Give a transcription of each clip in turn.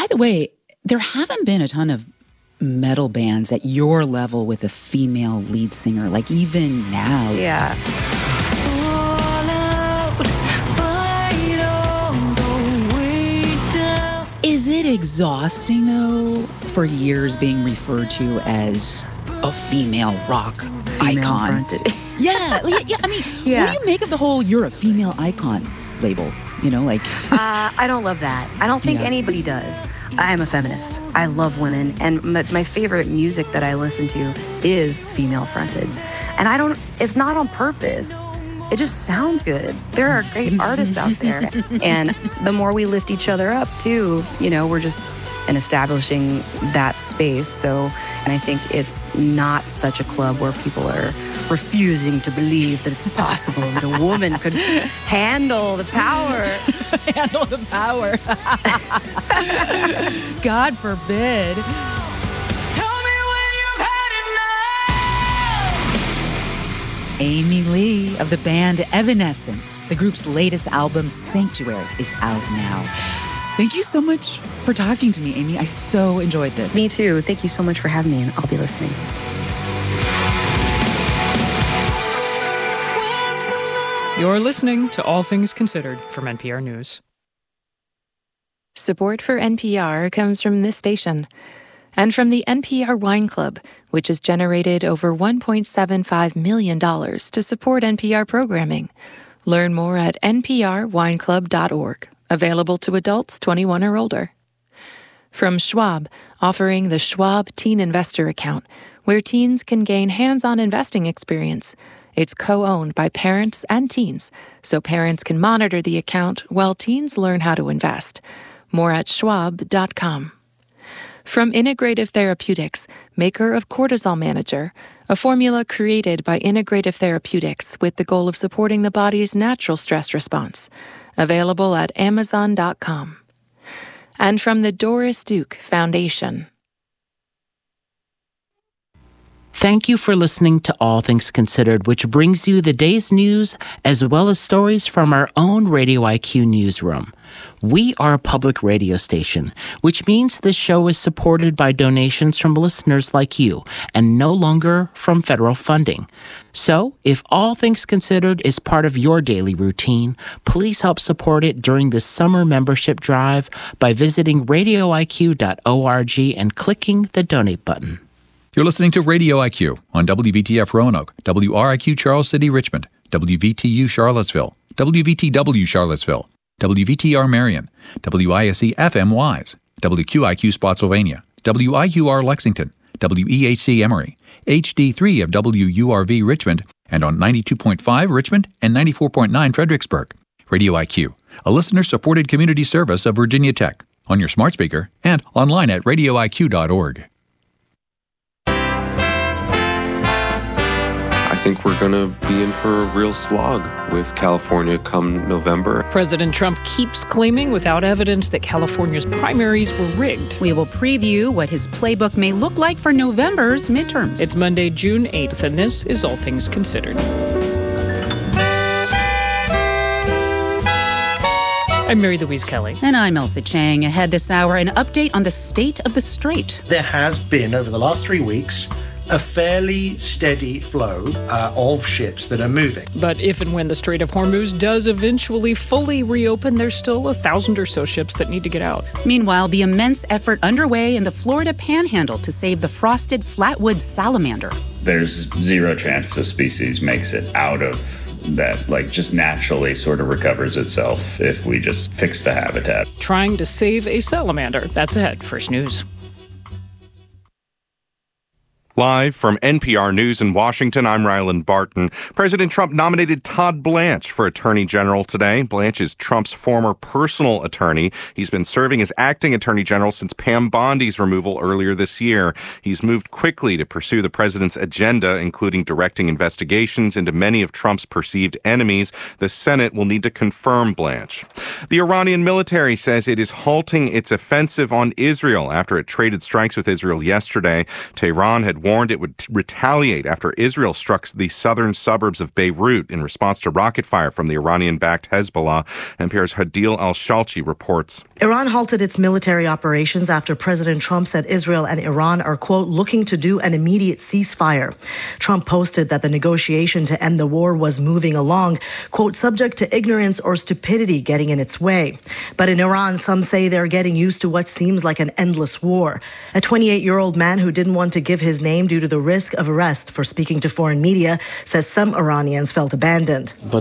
By the way, there haven't been a ton of metal bands at your level with a female lead singer, like even now. Yeah. Is it exhausting, though, for years being referred to as a female rock icon? Yeah. I mean, what do you make of the whole "you're a female icon" label? You know, like... I don't love that. I don't think anybody does. I'm a feminist. I love women, and my favorite music that I listen to is female-fronted. And it's not on purpose. It just sounds good. There are great artists out there. And the more we lift each other up, too, we're just establishing that space. And I think it's not such a club where people are refusing to believe that it's possible that a woman could handle the power. Handle the power. God forbid. Amy Lee of the band Evanescence. The group's latest album, Sanctuary, is out now. Thank you so much for talking to me, Amy. I so enjoyed this. Me too. Thank you so much for having me, and I'll be listening. You're listening to All Things Considered from NPR News. Support for NPR comes from this station and from the NPR Wine Club, which has generated over $1.75 million to support NPR programming. Learn more at nprwineclub.org. Available to adults 21 or older. From Schwab, offering the Schwab Teen Investor Account, where teens can gain hands-on investing experience. It's co-owned by parents and teens, so parents can monitor the account while teens learn how to invest. More at schwab.com. From Integrative Therapeutics, maker of Cortisol Manager, a formula created by Integrative Therapeutics with the goal of supporting the body's natural stress response. Available at amazon.com. And from the Doris Duke Foundation. Thank you for listening to All Things Considered, which brings you the day's news as well as stories from our own Radio IQ newsroom. We are a public radio station, which means this show is supported by donations from listeners like you and no longer from federal funding. So, if All Things Considered is part of your daily routine, please help support it during the summer membership drive by visiting radioiq.org and clicking the donate button. You're listening to Radio IQ on WVTF Roanoke, WRIQ Charles City Richmond, WVTU Charlottesville, WVTW Charlottesville, WVTR Marion, WISC FM Wise, WQIQ Spotsylvania, WIUR Lexington, WEHC Emory, HD3 of WURV Richmond, and on 92.5 Richmond and 94.9 Fredericksburg. Radio IQ, a listener-supported community service of Virginia Tech, on your smart speaker and online at radioiq.org. I think we're going to be in for a real slog with California come November. President Trump keeps claiming without evidence that California's primaries were rigged. We will preview what his playbook may look like for November's midterms. It's Monday, June 8th, and this is All Things Considered. I'm Mary Louise Kelly. And I'm Elsa Chang. Ahead this hour, an update on the state of the Strait. There has been, over the last 3 weeks, a fairly steady flow of ships that are moving. But if and when the Strait of Hormuz does eventually fully reopen, there's still 1,000 or so ships that need to get out. Meanwhile, the immense effort underway in the Florida Panhandle to save the frosted flatwood salamander. There's zero chance this species makes it out of that, just naturally sort of recovers itself if we just fix the habitat. Trying to save a salamander. That's ahead. First News. Live from NPR News in Washington, I'm Ryland Barton. President Trump nominated Todd Blanche for Attorney General today. Blanche is Trump's former personal attorney. He's been serving as acting Attorney General since Pam Bondi's removal earlier this year. He's moved quickly to pursue the president's agenda, including directing investigations into many of Trump's perceived enemies. The Senate will need to confirm Blanche. The Iranian military says it is halting its offensive on Israel after it traded strikes with Israel yesterday. Tehran had warned it would retaliate after Israel struck the southern suburbs of Beirut in response to rocket fire from the Iranian-backed Hezbollah. NPR's Hadil Al-Shalchi reports. Iran halted its military operations after President Trump said Israel and Iran are, quote, looking to do an immediate ceasefire. Trump posted that the negotiation to end the war was moving along, quote, subject to ignorance or stupidity getting in its way. But in Iran, some say they're getting used to what seems like an endless war. A 28-year-old man who didn't want to give his name due to the risk of arrest for speaking to foreign media says some Iranians felt abandoned. When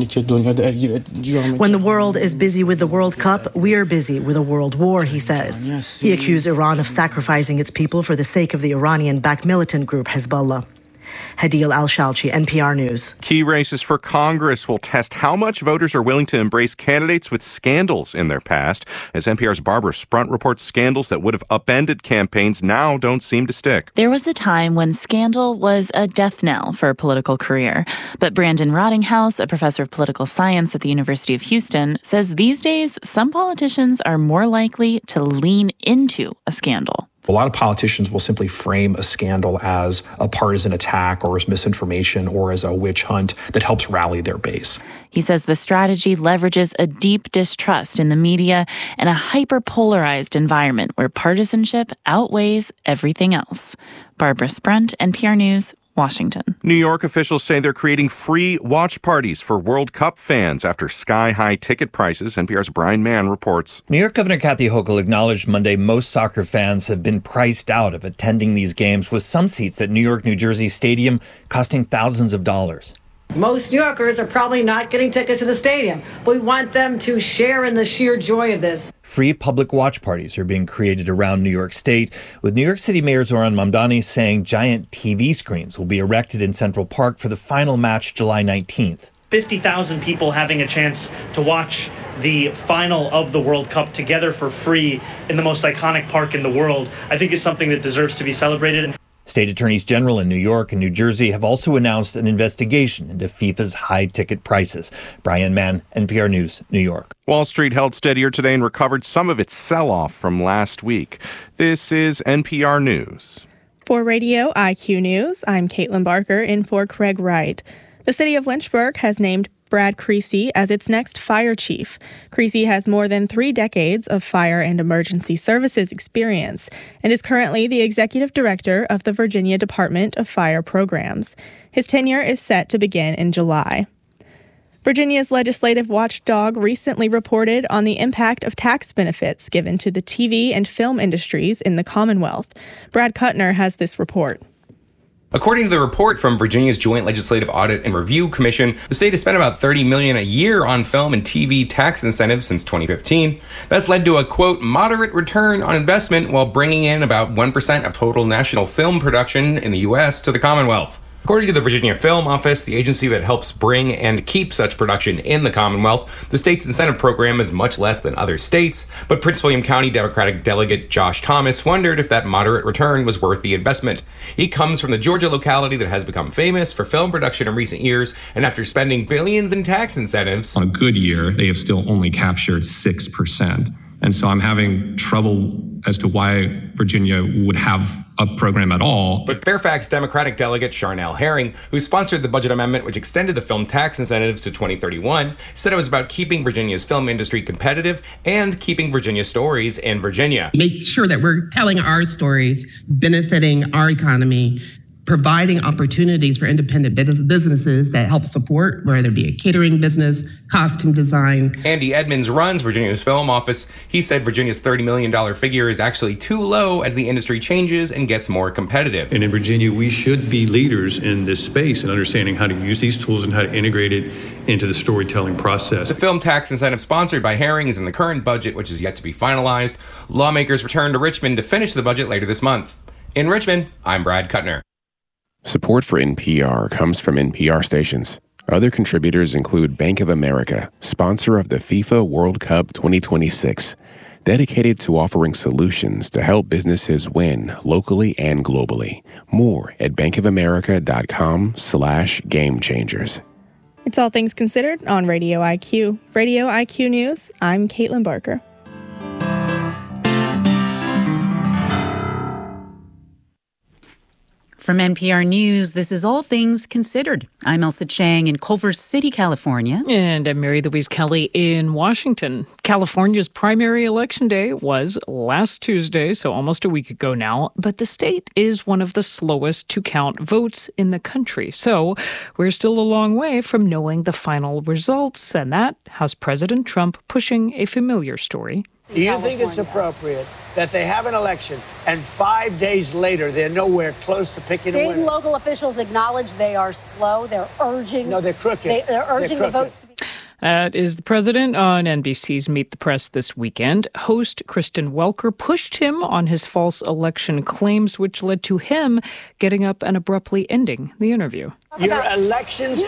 the world is busy with the World Cup, we're busy with a world war, he says. He accused Iran of sacrificing its people for the sake of the Iranian-backed militant group Hezbollah. Hadil Al-Shalchi, NPR News. Key races for Congress will test how much voters are willing to embrace candidates with scandals in their past. As NPR's Barbara Sprunt reports, scandals that would have upended campaigns now don't seem to stick. There was a time when scandal was a death knell for a political career. But Brandon Rottinghouse, a professor of political science at the University of Houston, says these days some politicians are more likely to lean into a scandal. A lot of politicians will simply frame a scandal as a partisan attack or as misinformation or as a witch hunt that helps rally their base. He says the strategy leverages a deep distrust in the media and a hyper-polarized environment where partisanship outweighs everything else. Barbara Sprunt, NPR News, Washington. New York officials say they're creating free watch parties for World Cup fans after sky-high ticket prices. NPR's Brian Mann reports. New York Governor Kathy Hochul acknowledged Monday most soccer fans have been priced out of attending these games, with some seats at New York, New Jersey Stadium costing thousands of dollars. Most New Yorkers are probably not getting tickets to the stadium. We want them to share in the sheer joy of this. Free public watch parties are being created around New York State, with New York City Mayor Zohran Mamdani saying giant TV screens will be erected in Central Park for the final match July 19th. 50,000 people having a chance to watch the final of the World Cup together for free in the most iconic park in the world, I think is something that deserves to be celebrated. State attorneys general in New York and New Jersey have also announced an investigation into FIFA's high ticket prices. Brian Mann, NPR News, New York. Wall Street held steadier today and recovered some of its sell-off from last week. This is NPR News. For Radio IQ News, I'm Caitlin Barker in for Craig Wright. The city of Lynchburg has named Brad Creasy as its next fire chief. Creasy has more than 3 decades of fire and emergency services experience and is currently the executive director of the Virginia Department of Fire Programs. His tenure is set to begin in July. Virginia's legislative watchdog recently reported on the impact of tax benefits given to the TV and film industries in the Commonwealth. Brad Kuttner has this report. According to the report from Virginia's Joint Legislative Audit and Review Commission, the state has spent about $30 million a year on film and TV tax incentives since 2015. That's led to a, quote, moderate return on investment while bringing in about 1% of total national film production in the U.S. to the Commonwealth. According to the Virginia Film Office, the agency that helps bring and keep such production in the Commonwealth, the state's incentive program is much less than other states, but Prince William County Democratic delegate Josh Thomas wondered if that moderate return was worth the investment. He comes from the Georgia locality that has become famous for film production in recent years, and after spending billions in tax incentives, on a good year, they have still only captured 6%. And so I'm having trouble as to why Virginia would have a program at all. But Fairfax Democratic delegate Charnel Herring, who sponsored the budget amendment which extended the film tax incentives to 2031, said it was about keeping Virginia's film industry competitive and keeping Virginia stories in Virginia. Make sure that we're telling our stories, benefiting our economy, providing opportunities for independent businesses that help support, whether it be a catering business, costume design. Andy Edmonds runs Virginia's Film Office. He said Virginia's $30 million figure is actually too low as the industry changes and gets more competitive. And in Virginia, we should be leaders in this space and understanding how to use these tools and how to integrate it into the storytelling process. The film tax incentive sponsored by Herring is in the current budget, which is yet to be finalized. Lawmakers return to Richmond to finish the budget later this month. In Richmond, I'm Brad Kuttner. Support for NPR comes from NPR stations. Other contributors include Bank of America, sponsor of the FIFA World Cup 2026, dedicated to offering solutions to help businesses win locally and globally. More at bankofamerica.com/gamechangers. It's All Things Considered on Radio IQ. Radio IQ News, I'm Caitlin Barker. From NPR News, this is All Things Considered. I'm Elsa Chang in Culver City, California. And I'm Mary Louise Kelly in Washington. California's primary election day was last Tuesday, so almost a week ago now. But the state is one of the slowest to count votes in the country. So we're still a long way from knowing the final results. And that has President Trump pushing a familiar story. Do you think it's appropriate that they have an election and 5 days later they're nowhere close to picking a winner? State and local officials acknowledge they are slow. They're urging. No, they're crooked. They're urging the votes to be. That is the president on NBC's Meet the Press this weekend. Host Kristen Welker pushed him on his false election claims, which led to him getting up and abruptly ending the interview. Your elections